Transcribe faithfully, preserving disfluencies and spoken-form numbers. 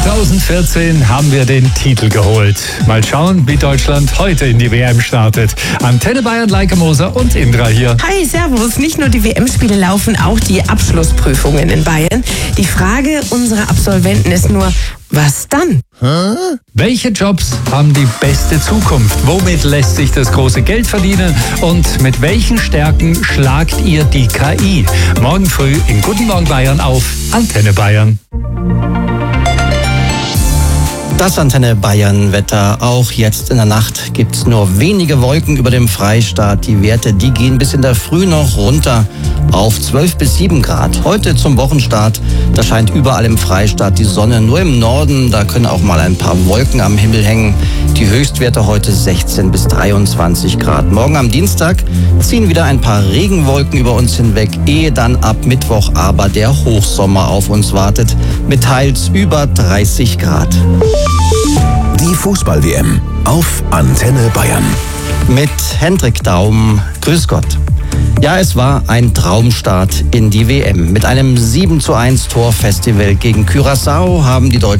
zweitausendvierzehn haben wir den Titel geholt. Mal schauen, wie Deutschland heute in die W M startet. Antenne Bayern, Leike Moser und Indra hier. Hi, servus. Nicht nur die W M-Spiele laufen, auch die Abschlussprüfungen in Bayern. Die Frage unserer Absolventen ist nur, was dann? Hä? Welche Jobs haben die beste Zukunft? Womit lässt sich das große Geld verdienen? Und mit welchen Stärken schlagt ihr die K I? Morgen früh in Guten Morgen Bayern auf Antenne Bayern. Das Antenne Bayern Wetter. Auch jetzt in der Nacht gibt's nur wenige Wolken über dem Freistaat. Die Werte, die gehen bis in der Früh noch runter auf zwölf bis sieben Grad. Heute zum Wochenstart, da scheint überall im Freistaat die Sonne. Nur im Norden, da können auch mal ein paar Wolken am Himmel hängen. Die Höchstwerte heute sechzehn bis dreiundzwanzig Grad. Morgen am Dienstag ziehen wieder ein paar Regenwolken über uns hinweg, ehe dann ab Mittwoch aber der Hochsommer auf uns wartet mit teils über dreißig Grad. Die Fußball-W M auf Antenne Bayern. Mit Hendrik Daum. Grüß Gott. Ja, es war ein Traumstart in die W M. Mit einem sieben zu eins Torfestival gegen Curaçao haben die Deutschen